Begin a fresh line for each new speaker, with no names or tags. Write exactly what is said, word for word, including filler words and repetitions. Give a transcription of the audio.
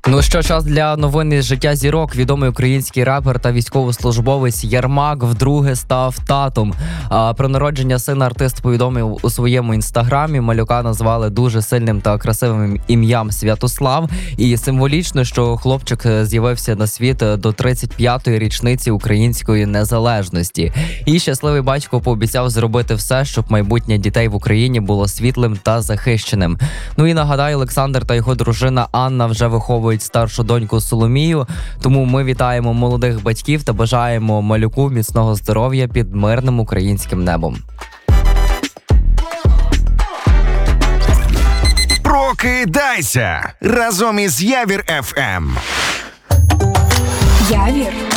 Ну що, час для новин із життя зірок. Відомий український репер та військовослужбовець Єрмак вдруге став татом. А про народження сина артист повідомив у своєму інстаграмі. Малюка назвали дуже сильним та красивим ім'ям Святослав. І символічно, що хлопчик з'явився на світ до тридцять п'ятої річниці української незалежності. І щасливий батько пообіцяв зробити все, щоб майбутнє дітей в Україні було світлим та захищеним. Ну і нагадаю, Олександр та його дружина Анна вже виховують старшу доньку Соломію, тому ми вітаємо молодих батьків та бажаємо малюку міцного здоров'я під мирним українським небом.
Прокидайся разом із Явір еф ем.
Явір